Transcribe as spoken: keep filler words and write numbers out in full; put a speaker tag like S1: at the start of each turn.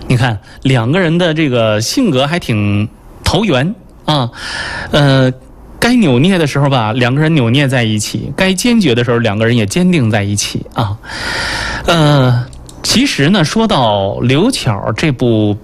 S1: 你看两个人的这个性格还挺投缘啊，呃。该扭捏的时候吧，两个人扭捏在一起；该坚决的时候，两个人也坚定在一起啊。呃，其实呢，说到刘巧这部